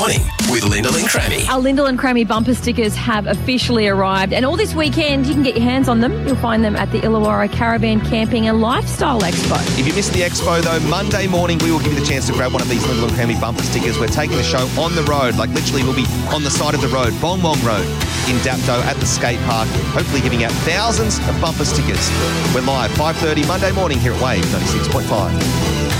Morning with Lyndall and Crammy. Our Lyndall and Crammy bumper stickers have officially arrived, and all this weekend you can get your hands on them. You'll find them at the Illawarra Caravan Camping and Lifestyle Expo. If you missed the expo, though, Monday morning we will give you the chance to grab one of these Lyndall and Crammy bumper stickers. We're taking the show on the road, like literally we'll be on the side of the road, Bong Bong Road in Dapto at the skate park, hopefully giving out thousands of bumper stickers. We're live 5:30 Monday morning here at Wave 96.5.